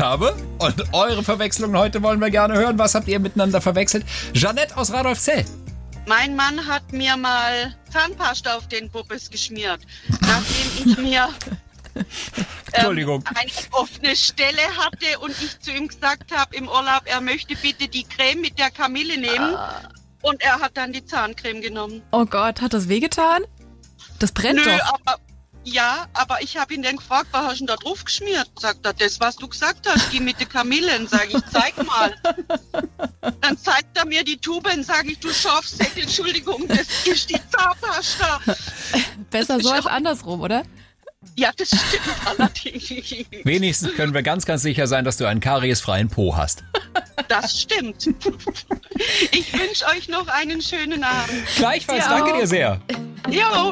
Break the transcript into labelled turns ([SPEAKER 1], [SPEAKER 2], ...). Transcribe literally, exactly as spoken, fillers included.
[SPEAKER 1] habe. Und eure Verwechslungen heute wollen wir gerne hören. Was habt ihr miteinander verwechselt? Jeanette aus Radolfzell.
[SPEAKER 2] Mein Mann hat mir mal Zahnpasta auf den Puppes geschmiert, nachdem ich mir
[SPEAKER 1] Entschuldigung.
[SPEAKER 2] Ähm, eine offene Stelle hatte und ich zu ihm gesagt habe im Urlaub, er möchte bitte die Creme mit der Kamille nehmen. Ah. Und er hat dann die Zahncreme genommen.
[SPEAKER 3] Oh Gott, hat das wehgetan? Das brennt
[SPEAKER 2] Nö,
[SPEAKER 3] doch.
[SPEAKER 2] aber... Ja, aber ich habe ihn dann gefragt, was hast du denn da drauf geschmiert? Sagt er, das, was du gesagt hast, die mit den Kamillen. Sag ich, zeig mal. Dann zeigt er mir die Tube und sage ich, du Schafsäckel, Entschuldigung, das ist die Zahnpasta.
[SPEAKER 3] Besser so als andersrum, oder?
[SPEAKER 2] Ja, das stimmt allerdings.
[SPEAKER 1] Wenigstens können wir ganz, ganz sicher sein, dass du einen kariesfreien Po hast.
[SPEAKER 2] Das stimmt. Ich wünsche euch noch einen schönen Abend.
[SPEAKER 1] Gleichfalls, danke dir sehr.
[SPEAKER 2] Jo.